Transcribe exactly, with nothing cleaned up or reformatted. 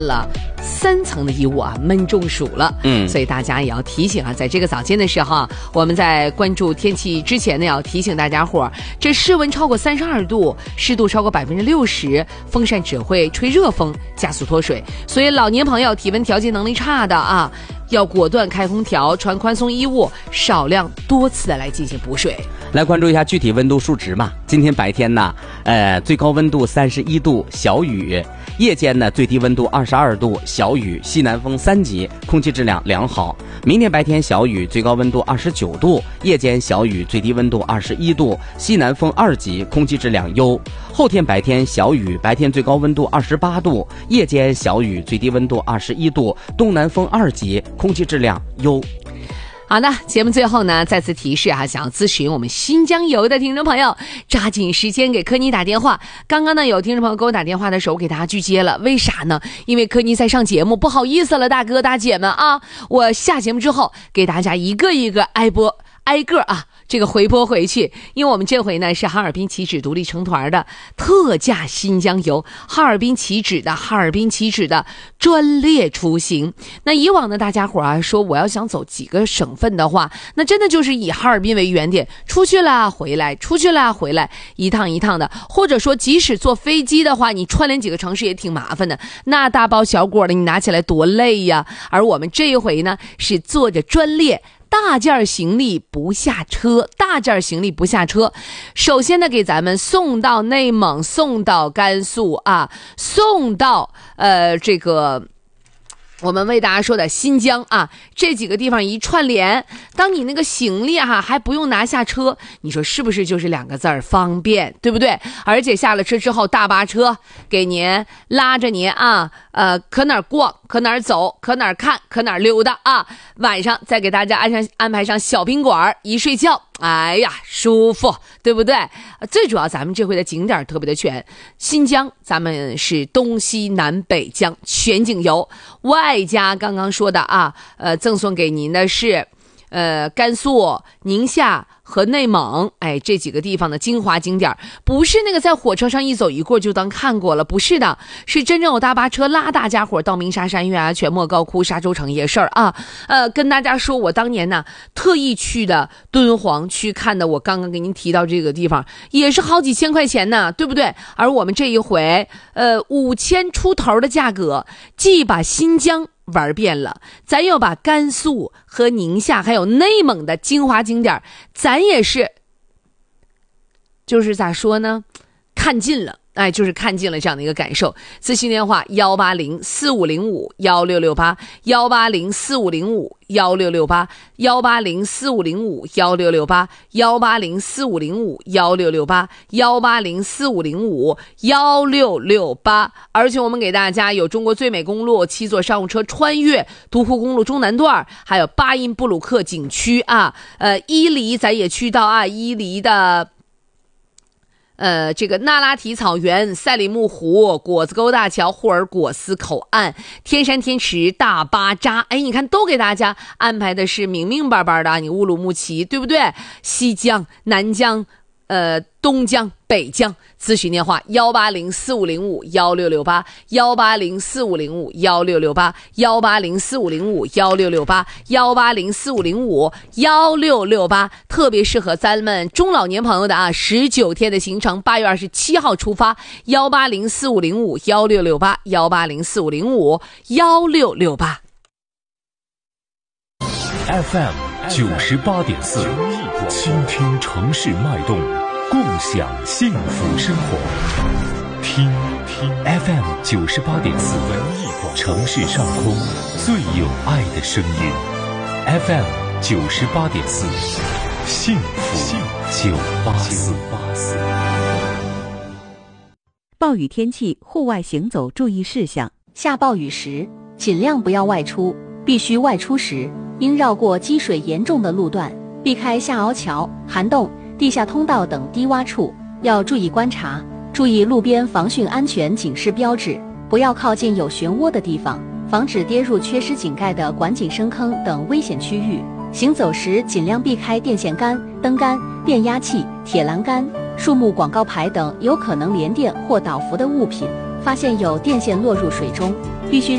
了三层的衣物啊，闷中暑了。嗯，所以大家也要提醒啊，在这个早间的时候，我们在关注天气之前呢，要提醒大家伙儿，这室温超过三十二度，湿度超过百分之六十，风扇只会吹热风，加速脱水。所以老年朋友、体温调节能力差的啊，要果断开空调，穿宽松衣物，少量多次的来进行补水。 来关注一下具体温度数值嘛。今天白天呢，呃，最高温度三十一度，小雨；夜间呢，最低温度二十二度，小雨，西南风三级，空气质量良好。明天白天小雨，最高温度二十九度，夜间小雨，最低温度二十一度，西南风二级，空气质量优。后天白天小雨，白天最高温度二十八度，夜间小雨，最低温度二十一度，东南风二级，空气质量优。 好的，节目最后呢，再次提示哈、啊，想要咨询我们新疆游的听众朋友，抓紧时间给柯妮打电话。刚刚呢，有听众朋友给我打电话的时候，我给大家拒接了，为啥呢？因为柯妮在上节目，不好意思了，大哥大姐们啊，我下节目之后给大家一个一个挨播挨个啊。这个回播回去，因为我们这回呢是哈尔滨旗帜独立成团的特价新疆游，哈尔滨旗帜的哈尔滨旗帜的专列出行。那以往呢，大家伙啊说我要想走几个省份的话，那真的就是以哈尔滨为原点，出去了回来，出去了回来，一趟一趟的。或者说，即使坐飞机的话，你串联几个城市也挺麻烦的，那大包小裹的，你拿起来多累呀。而我们这一回呢，是坐着专列。大件行李不下车，大件行李不下车。首先呢，给咱们送到内蒙，送到甘肃啊，送到呃这个。我们为大家说的新疆啊，这几个地方一串联，当你那个行李哈、啊、还不用拿下车，你说是不是就是两个字儿方便，对不对？而且下了车之后，大巴车给您拉着您啊，呃，可哪儿逛，可哪儿走，可哪儿看，可哪儿溜达啊。晚上再给大家安上安排上小宾馆，一睡觉，哎呀，舒服，对不对？最主要咱们这回的景点特别的全，新疆咱们是东西南北疆全景游，外加刚刚说的啊，呃，赠送给您的是，呃，甘肃、宁夏和内蒙，哎，这几个地方的精华景点，不是那个在火车上一走一过就当看过了，不是的，是真正有大巴车拉大家伙到鸣沙山岳啊、全莫高窟、沙洲城夜市啊。呃，跟大家说，我当年呢特意去的敦煌去看的，我刚刚给您提到这个地方，也是好几千块钱呢，对不对？而我们这一回，呃，五千出头的价格，既把新疆玩遍了，咱又把甘肃和宁夏还有内蒙的精华景点，咱也是就是咋说呢，看尽了，哎，就是看尽了这样的一个感受。咨询电话幺八零四五零五幺六六八幺八零四五零五幺六六八幺八零四五零五幺六六八幺八零四五零五幺六六八幺八零四五零五幺六六八。而且我们给大家有中国最美公路七座商务车穿越独库公路中南段，还有巴音布鲁克景区啊，呃，伊犁咱也去到啊，伊犁的。呃，这个那拉提草原、赛里木湖、果子沟大桥、霍尔果斯口岸、天山天池、大巴扎，哎，你看都给大家安排的是明明白白的，你乌鲁木齐，对不对？西疆、南疆、呃，东疆、北疆。咨询电话幺八零四五零五幺六六八幺八零四五零五幺六六八幺八零四五零五幺六六八幺八零四五零五幺六六八，特别适合咱们中老年朋友的啊，十九天的行程，八月二十七号出发，幺八零四五零五幺六六八幺八零四五零五幺六六八。 F M 九十八点四，倾听城市脉动，共享幸福生活。听听 F M 九十八点四，城市上空最有爱的声音。F M 九十八点四，幸福九八四。 暴雨天气，户外行走注意事项： 下暴雨时，尽量不要外出；必须外出时，应绕过积水严重的路段，避开下凹桥、涵洞、地下通道等低洼处，要注意观察，注意路边防汛安全警示标志，不要靠近有漩涡的地方，防止跌入缺失井盖的管井深坑等危险区域。行走时尽量避开电线杆、灯杆、电压器、铁栏杆、树木广告牌等有可能连电或倒伏的物品， 发现有电线落入水中，必须